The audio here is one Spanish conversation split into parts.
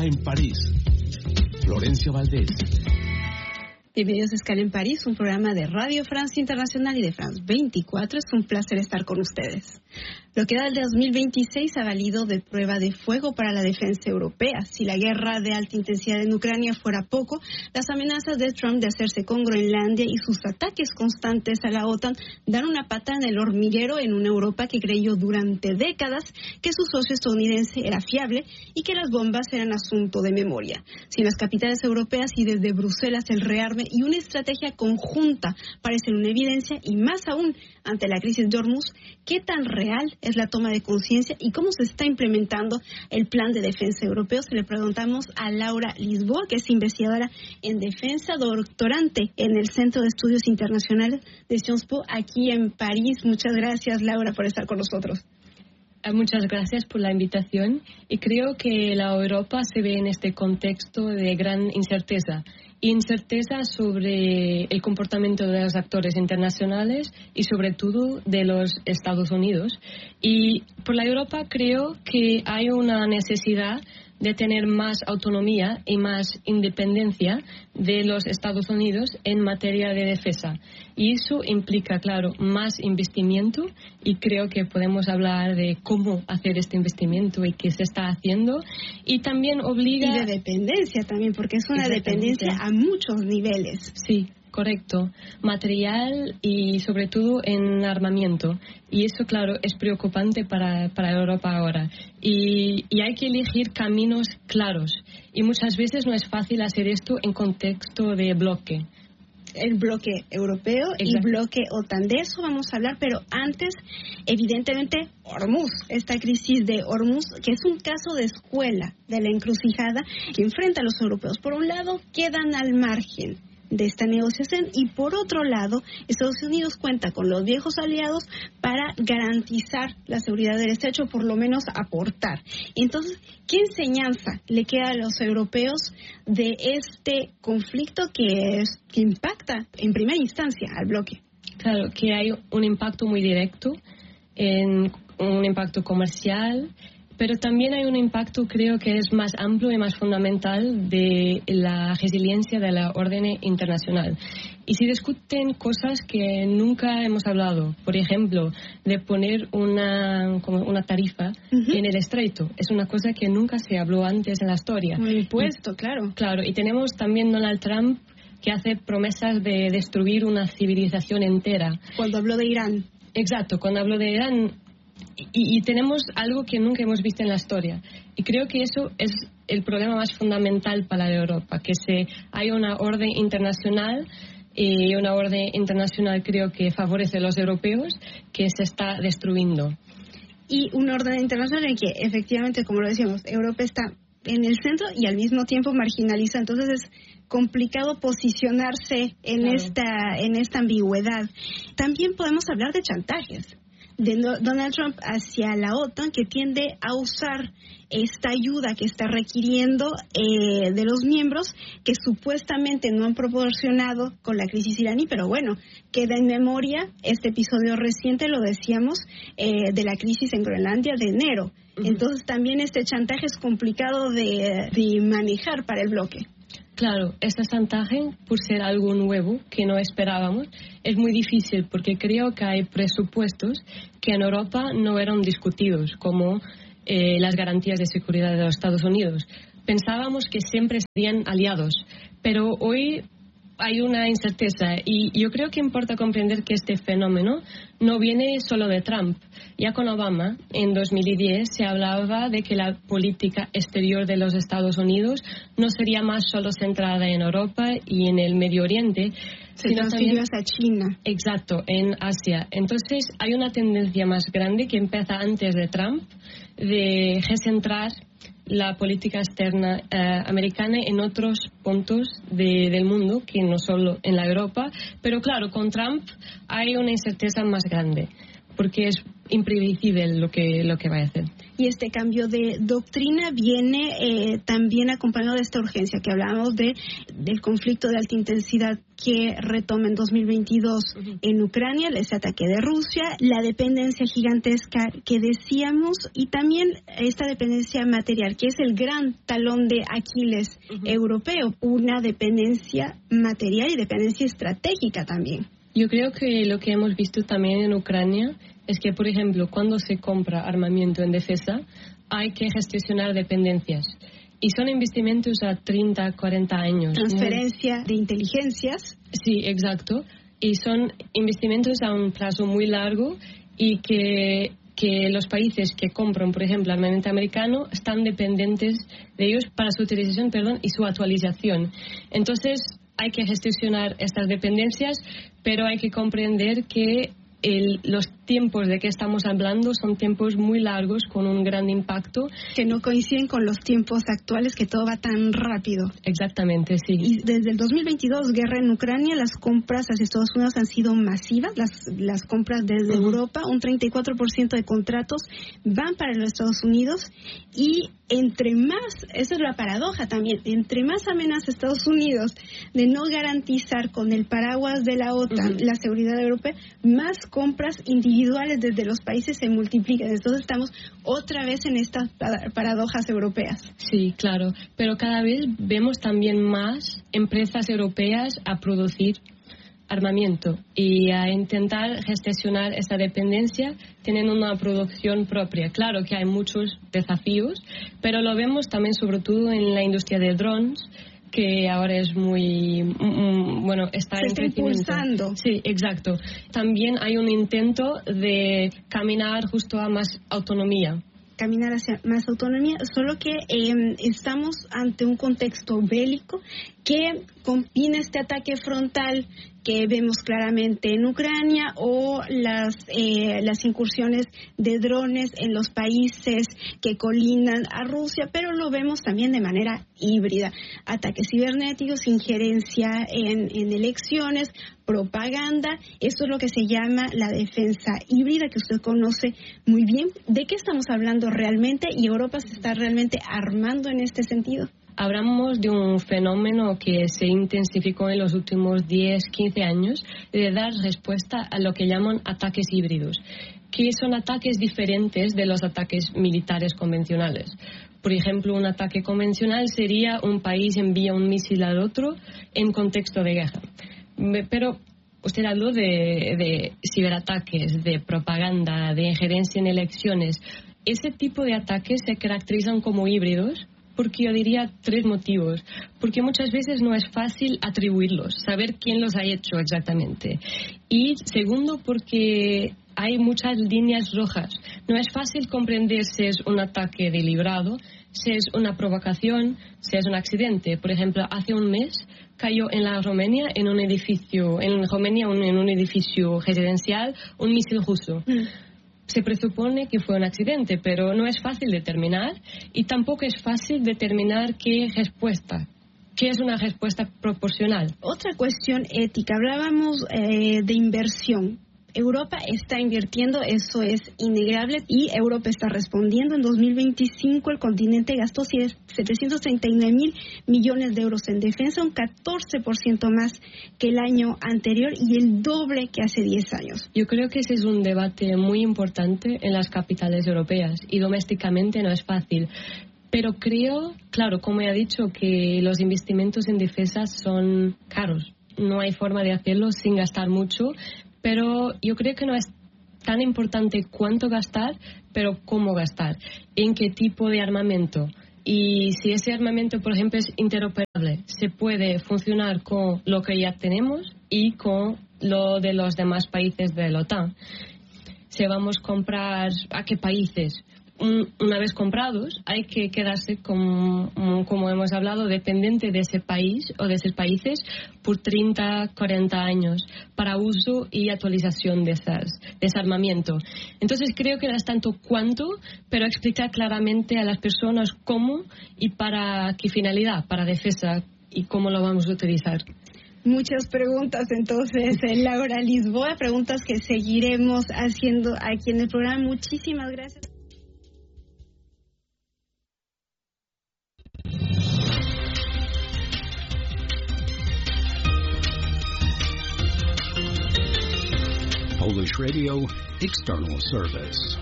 Escala en París. Florencia Valdés. Bienvenidos a Escala en París, un programa de Radio France Internacional y de France 24. Es un placer estar con ustedes. Lo que da el 2026 ha valido de prueba de fuego para la defensa europea. Si la guerra de alta intensidad en Ucrania fuera poco, las amenazas de Trump de hacerse con Groenlandia y sus ataques constantes a la OTAN dan una pata en el hormiguero en una Europa que creyó durante décadas que su socio estadounidense era fiable y que las bombas eran asunto de memoria. Si en las capitales europeas y desde Bruselas el rearme y una estrategia conjunta parecen una evidencia, y más aún ante la crisis de Hormuz, ¿qué tan real es la toma de conciencia y cómo se está implementando el plan de defensa europeo? Se le preguntamos a Laura Lisboa, que es investigadora en defensa, doctorante en el Centro de Estudios Internacionales de Sciences Po, aquí en París. Muchas gracias, Laura, por estar con nosotros. Muchas gracias por la invitación, y creo que la Europa se ve en este contexto de gran incerteza sobre el comportamiento de los actores internacionales y sobre todo de los Estados Unidos. Y por la Europa creo que hay una necesidad de tener más autonomía y más independencia de los Estados Unidos en materia de defensa. Y eso implica, claro, más investimiento, y creo que podemos hablar de cómo hacer este investimiento y qué se está haciendo. Y también obliga... Y de dependencia también, porque es una dependencia a muchos niveles. Sí. Correcto, material y sobre todo en armamento. Y eso, claro, es preocupante para Europa ahora. Y hay que elegir caminos claros. Y muchas veces no es fácil hacer esto en contexto de bloque. El bloque europeo. Exacto. Y bloque OTAN. De eso vamos a hablar, pero antes, evidentemente, Hormuz, esta crisis de Hormuz, que es un caso de escuela de la encrucijada que enfrenta a los europeos. Por un lado, quedan al margen de esta negociación, y por otro lado, Estados Unidos cuenta con los viejos aliados para garantizar la seguridad del estrecho, por lo menos aportar. Entonces, ¿qué enseñanza le queda a los europeos de este conflicto que impacta en primera instancia al bloque? Claro, que hay un impacto muy directo, un impacto comercial, pero también hay un impacto, creo que es más amplio y más fundamental, de la resiliencia de la orden internacional. Y se discuten cosas que nunca hemos hablado. Por ejemplo, de poner una tarifa en el estrecho. Es una cosa que nunca se habló antes en la historia. Un impuesto, claro. Claro, y tenemos también Donald Trump, que hace promesas de destruir una civilización entera. Cuando habló de Irán. Exacto, cuando habló de Irán. Y tenemos algo que nunca hemos visto en la historia. Y creo que eso es el problema más fundamental para Europa, que hay una orden internacional, y una orden internacional creo que favorece a los europeos, que se está destruyendo. Y una orden internacional en que efectivamente, como lo decíamos, Europa está en el centro y al mismo tiempo marginaliza. Entonces es complicado posicionarse en, claro, en esta ambigüedad. También podemos hablar de chantajes de Donald Trump hacia la OTAN, que tiende a usar esta ayuda que está requiriendo de los miembros, que supuestamente no han proporcionado con la crisis iraní, pero bueno, queda en memoria este episodio reciente, lo decíamos, de la crisis en Groenlandia de enero. Entonces también este chantaje es complicado de manejar para el bloque. Claro, este chantaje, por ser algo nuevo que no esperábamos, es muy difícil, porque creo que hay presupuestos que en Europa no eran discutidos, como las garantías de seguridad de los Estados Unidos. Pensábamos que siempre serían aliados, pero hoy hay una incerteza, y yo creo que importa comprender que este fenómeno no viene solo de Trump. Ya con Obama, en 2010, se hablaba de que la política exterior de los Estados Unidos no sería más solo centrada en Europa y en el Medio Oriente, sino también hacia China. Exacto, en Asia. Entonces, hay una tendencia más grande que empieza antes de Trump, de recentrar la política externa americana en otros puntos del mundo, que no solo en la Europa. Pero claro, con Trump hay una incerteza más grande, porque es imprevisible lo que va a hacer. y este cambio de doctrina viene también acompañado de esta urgencia que hablábamos del conflicto de alta intensidad que retoma en 2022 en Ucrania, ese ataque de Rusia, la dependencia gigantesca que decíamos y también esta dependencia material, que es el gran talón de Aquiles europeo, una dependencia material y dependencia estratégica también. Yo creo que lo que hemos visto también en Ucrania es que, por ejemplo, cuando se compra armamento en defensa, hay que gestionar dependencias. Y son investimentos a 30, 40 años. Transferencia de inteligencias. Sí, exacto. Y son investimentos a un plazo muy largo y que los países que compran, por ejemplo, armamento americano, están dependientes de ellos para su utilización, y su actualización. Entonces, hay que gestionar estas dependencias, pero hay que comprender que los tiempos de que estamos hablando son tiempos muy largos con un gran impacto. Que no coinciden con los tiempos actuales, que todo va tan rápido. Exactamente, sí. Y desde el 2022, guerra en Ucrania, las compras hacia Estados Unidos han sido masivas. Las compras desde Europa, un 34% de contratos van para los Estados Unidos. Y entre más, esa es la paradoja también, entre más amenaza Estados Unidos de no garantizar con el paraguas de la OTAN la seguridad europea, más compras individuales desde los países se multiplican. Entonces estamos otra vez en estas paradojas europeas. Sí, claro, pero cada vez vemos también más empresas europeas a producir armamento y a intentar gestionar esa dependencia teniendo una producción propia. Claro que hay muchos desafíos, pero lo vemos también sobre todo en la industria de drones, que ahora es muy, está en crecimiento. Impulsando. Sí, exacto. También hay un intento de caminar justo a más autonomía. Caminar hacia más autonomía, solo que estamos ante un contexto bélico que combina este ataque frontal que vemos claramente en Ucrania o las incursiones de drones en los países que colindan a Rusia, pero lo vemos también de manera híbrida. Ataques cibernéticos, injerencia en elecciones, propaganda. Esto es lo que se llama la defensa híbrida, que usted conoce muy bien. ¿De qué estamos hablando realmente? ¿Y Europa se está realmente armando en este sentido? Hablamos de un fenómeno que se intensificó en los últimos 10, 15 años de dar respuesta a lo que llaman ataques híbridos, que son ataques diferentes de los ataques militares convencionales. Por ejemplo, un ataque convencional sería un país envía un misil al otro en contexto de guerra. Pero usted habló de ciberataques, de propaganda, de injerencia en elecciones. Ese tipo de ataques se caracterizan como híbridos porque yo diría 3 motivos. Porque muchas veces no es fácil atribuirlos, saber quién los ha hecho exactamente. Y segundo, porque hay muchas líneas rojas. No es fácil comprender si es un ataque deliberado, si es una provocación, si es un accidente. Por ejemplo, hace un mes cayó en Rumania, en un edificio residencial, un misil ruso. Se presupone que fue un accidente, pero no es fácil determinar y tampoco es fácil determinar qué es una respuesta proporcional. Otra cuestión ética, hablábamos de inversión. Europa está invirtiendo, eso es innegable, y Europa está respondiendo. En 2025 el continente gastó 739.000 millones de euros en defensa, un 14% más que el año anterior y el doble que hace 10 años. Yo creo que ese es un debate muy importante en las capitales europeas y domésticamente no es fácil. Pero creo, claro, como he dicho, que los investimentos en defensa son caros. No hay forma de hacerlo sin gastar mucho. Pero yo creo que no es tan importante cuánto gastar, pero cómo gastar, en qué tipo de armamento. Y si ese armamento, por ejemplo, es interoperable, se puede funcionar con lo que ya tenemos y con lo de los demás países de la OTAN. Si vamos a comprar, ¿a qué países? Una vez comprados, hay que quedarse, como hemos hablado, dependiente de ese país o de esos países por 30, 40 años para uso y actualización de ese armamento. Entonces creo que no es tanto cuánto, pero explicar claramente a las personas cómo y para qué finalidad, para defensa y cómo lo vamos a utilizar. Muchas preguntas entonces, Laura Lisboa, preguntas que seguiremos haciendo aquí en el programa. Muchísimas gracias. Polish Radio External Service.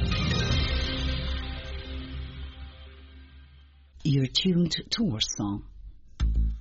You're tuned to Warsaw.